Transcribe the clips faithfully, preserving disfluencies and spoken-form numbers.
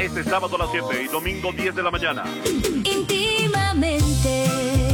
Este sábado a las siete y domingo diez de la mañana. Íntimamente.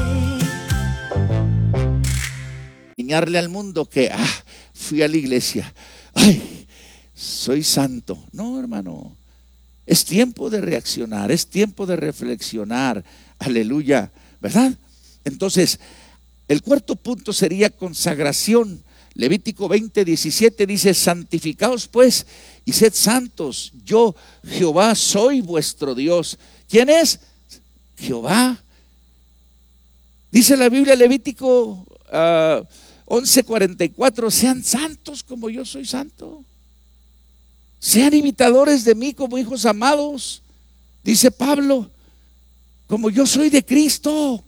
Enseñarle al mundo que ah, fui a la iglesia, ay, soy santo. No, hermano, es tiempo de reaccionar, es tiempo de reflexionar. Aleluya, ¿verdad? Entonces, el cuarto punto sería consagración. Levítico veinte, diecisiete dice: santificaos pues y sed santos, yo Jehová soy vuestro Dios. ¿Quién es? Jehová. Dice la Biblia, Levítico uh, once, cuarenta y cuatro: sean santos como yo soy santo. Sean imitadores de mí como hijos amados. Dice Pablo, como yo soy de Cristo.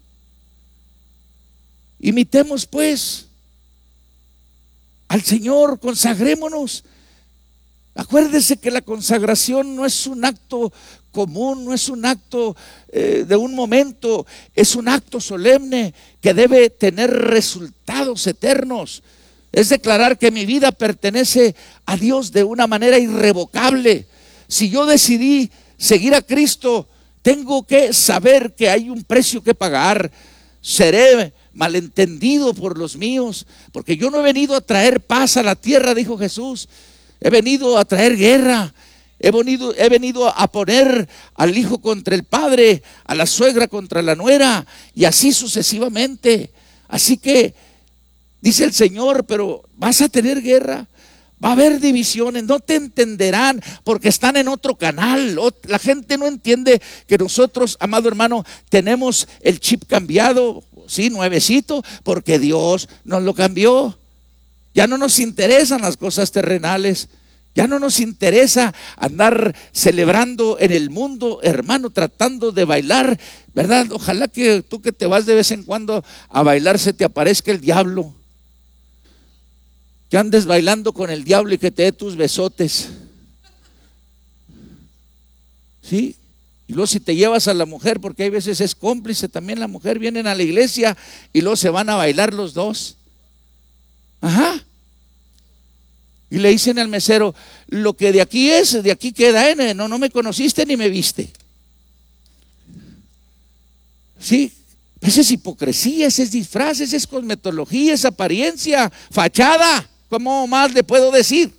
Imitemos pues al Señor, consagrémonos. Acuérdese que la consagración no es un acto común, no es un acto eh, de un momento, es un acto solemne que debe tener resultados eternos. Es declarar que mi vida pertenece a Dios de una manera irrevocable. Si yo decidí seguir a Cristo, tengo que saber que hay un precio que pagar. Seré malentendido por los míos, porque yo no he venido a traer paz a la tierra, dijo Jesús. He venido a traer guerra. He venido, he venido a poner al hijo contra el padre, a la suegra contra la nuera, y así sucesivamente. Así que dice el Señor, pero vas a tener guerra, va a haber divisiones, no te entenderán porque están en otro canal. La gente no entiende que nosotros, amado hermano, tenemos el chip cambiado, sí, nuevecito, porque Dios nos lo cambió. Ya no nos interesan las cosas terrenales. Ya no nos interesa andar celebrando en el mundo, hermano, tratando de bailar, ¿verdad? Ojalá que tú que te vas de vez en cuando a bailar se te aparezca el diablo. Que andes bailando con el diablo y que te dé tus besotes. ¿Sí? Y luego si te llevas a la mujer, porque hay veces es cómplice también la mujer, vienen a la iglesia y luego se van a bailar los dos. Ajá. Y le dicen al mesero, lo que de aquí es, de aquí queda, ¿eh? No, no me conociste ni me viste. ¿Sí? Esa es hipocresía, ese es disfraz, esa es cosmetología, es apariencia, fachada. ¿Cómo más le puedo decir?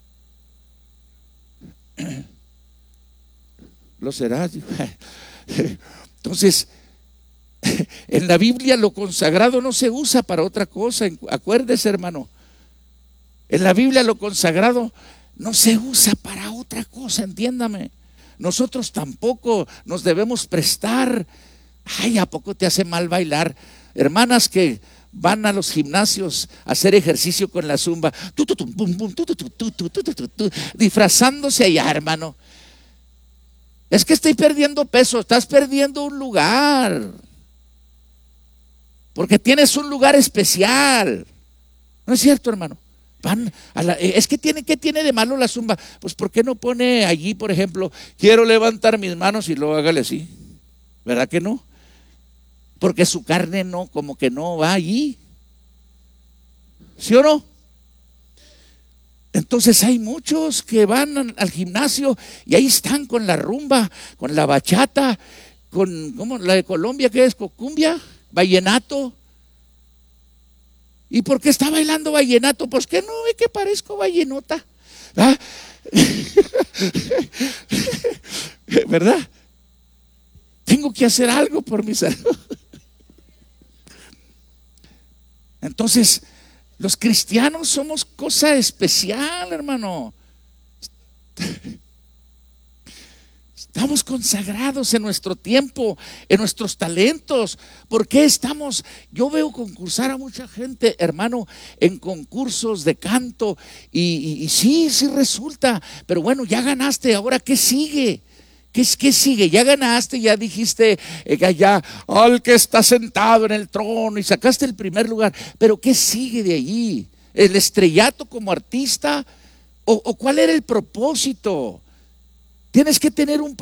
Lo será. Entonces, en la Biblia lo consagrado no se usa para otra cosa. Acuérdese, hermano. En la Biblia lo consagrado no se usa para otra cosa, entiéndame. Nosotros tampoco nos debemos prestar. Ay, ¿a poco te hace mal bailar? Hermanas que van a los gimnasios a hacer ejercicio con la zumba, tu, tu, tu, bum, bum, tu, tu, tu, tu, tu, tu, tu, tu, disfrazándose allá, hermano. Es que estoy perdiendo peso. Estás perdiendo un lugar, porque tienes un lugar especial. ¿No es cierto, hermano? Van a la, es que tiene, ¿qué tiene de malo la zumba? Pues ¿por qué no pone allí, por ejemplo, quiero levantar mis manos y luego hágale así? ¿Verdad que no? Porque su carne no, como que no va allí. ¿Sí o no? Entonces hay muchos que van al gimnasio y ahí están con la rumba, con la bachata, con, ¿cómo? La de Colombia, ¿qué es? Cumbia, vallenato. ¿Y por qué está bailando vallenato? Pues que no ve que parezco vallenota. ¿Ah? ¿Verdad? Tengo que hacer algo por mi salud. Entonces, los cristianos somos cosa especial, hermano. Estamos consagrados en nuestro tiempo, en nuestros talentos. ¿Por qué estamos? Yo veo concursar a mucha gente, hermano, en concursos de canto. Y, y, y sí, sí resulta. Pero bueno, ya ganaste, ¿ahora qué sigue? ¿Qué, qué sigue? Ya ganaste, ya dijiste eh, ya al que está sentado en el trono y sacaste el primer lugar. Pero ¿qué sigue de allí? ¿El estrellato como artista? ¿O, o cuál era el propósito? Tienes que tener un